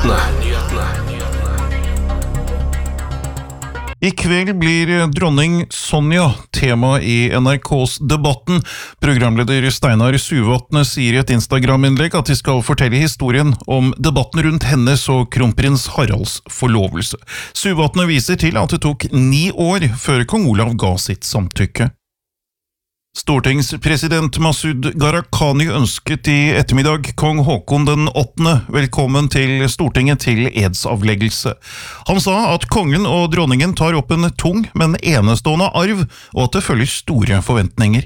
I kveld blir dronning Sonja tema i NRKs Debatten. Programleder Steinar Suvatne sier i et Instagram-innlegg at de skal fortelle historien om debatten rundt hennes og kronprins Haralds forlovelse. Suvatne viser til at det tok 9 år før kong Olav ga sitt samtykke. Stortingspresident Masud Gharahkhani ønsket i ettermiddag kong Håkon den 8. velkommen til Stortinget til edsavleggelse. Han sa at kongen og dronningen tar opp en tung, men enestående arv, og at det følger store forventninger.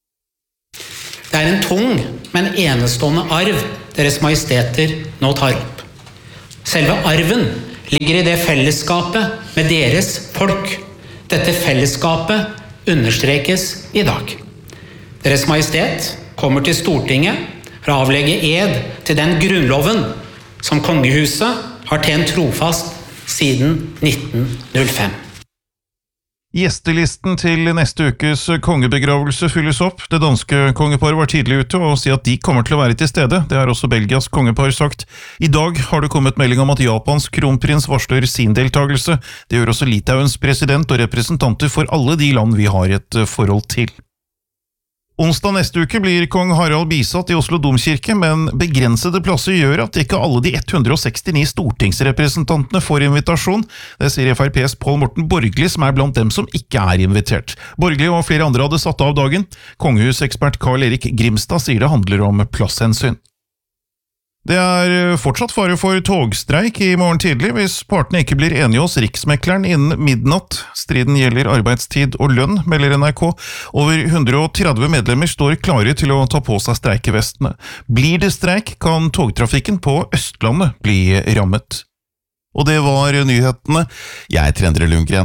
Det er en tung, men enestående arv Deres Majesteter nå tar opp. Selve arven ligger i det fellesskapet med deres folk. Dette fellesskapet understrekes i dag. Deres Majestet kommer til Stortinget for å avlegge ed til den grunnloven som kongehuset har tjent trofast siden 1905. Gjestelisten til neste ukes kongebegravelse fylles opp. Det danske kongeparet var tidlig ute og sier at de kommer til å være til stede. Det har også Belgias kongepar sagt. I dag har det kommet melding om at Japans kronprins varsler sin deltagelse. Det gjør også Litauens president og representanter for alle de land vi har et forhold til. Onsdag neste uke blir kong Harald bisatt i Oslo domkirke, men begrensede plasser gjør at ikke alle de 169 stortingsrepresentantene får invitasjon. Det sier FrPs Paul Morten Borgli, som er blant dem som ikke er invitert. Borgli og flere andre hadde satt av dagen. Kongehusekspert Karl Erik Grimstad sier det handler om plasshensyn. Det er fortsatt fare for togstreik i morgen tidlig hvis partene ikke blir enige hos Riksmekleren innen midnatt. Striden gjelder arbeidstid og lønn, melder NRK. Over 130 medlemmer står klare til å ta på seg streikevestene. Blir det streik, kan togtrafikken på Østlandet bli rammet. Og det var nyhetene. Jeg er Endre Lundgren.